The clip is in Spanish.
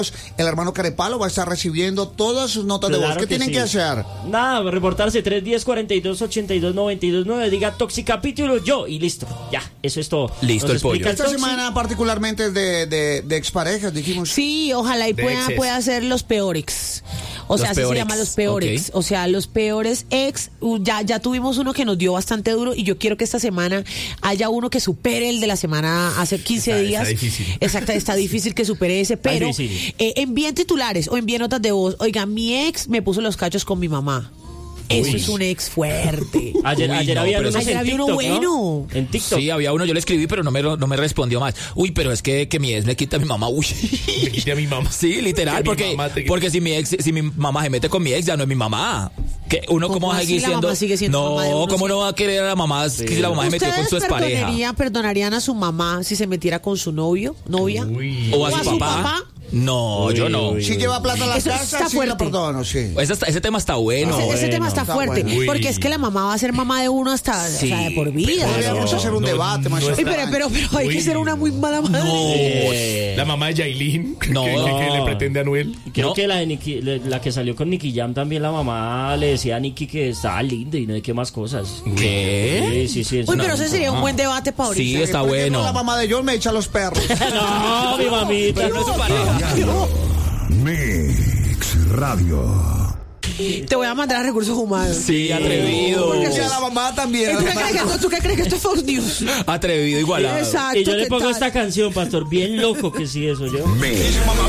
El hermano Carepalo va a estar recibiendo todas sus notas de voz. Claro ¿Qué que tienen sí. que hacer? Nada, reportarse 310-42-82-92-9, diga Toxicapítulo yo y listo. Ya, eso es todo. Listo, Nos el pollo. explica Esta Toxi. semana particularmente de exparejas, dijimos. Sí, ojalá y De pueda exes. ser los peores. O sea, Los así se peores, llama los peores. ok. O sea, los peores ex. Ya tuvimos uno que nos dio bastante duro y yo quiero que esta semana haya uno que supere el de la semana hace 15 días. Está difícil. Exacto, está difícil que supere ese, pero difícil. envíen titulares o envíen notas de voz. Oiga, mi ex me puso los cachos con mi mamá. Eso es un ex fuerte. Ayer Uy, había no, pero unos ayer en había uno TikTok, ¿no? bueno. En TikTok. Sí, había uno, yo le escribí, pero no me respondió más. Uy, pero es que mi ex me quita a mi mamá. Uy. Me quité a mi mamá. Sí, literal, Que mi mamá porque si mi mamá se mete con mi ex, ya no es mi mamá. Que uno ¿Cómo cómo va a así seguir la siendo. mamá sigue siendo mamá de No, uno ¿cómo no siempre? va a querer a la mamá que si la mamá se metió con su expareja? perdonarían a su mamá si se metiera con su novia? Uy. O a ¿O su a su papá. papá? No, Uy, yo no. uy, Si lleva plata a la Eso casa, está sí fuerte. lo perdono, sí. Ese tema está bueno. Ese tema está está fuerte, bueno. porque es que la mamá va a ser mamá de uno hasta o sea, de por vida. Podríamos hacer un debate más Uy, pero hay que ser una muy mala madre. La mamá de Yailin, No. que le pretende a Anuel. Creo No. que la que salió con Nicky Jam también, la mamá le decía a Nicky que estaba linda y no sé qué más cosas. ¿Qué? Sí. Uy, pero ese sería un buen debate para ahorita. Sí, está ¿Por qué no bueno. la mamá de John me echa los perros? No, mi mamita. Pero no es su pareja. Mix Radio. Te voy a mandar a recursos humanos. Sí, atrevido. Porque sea la mamá también. ¿Tú qué crees que esto es Fox News? Atrevido igualado. Exacto. Y yo le ¿qué pongo tal? esta canción, pastor, bien loco que sí, eso yo. Mix. Mamá,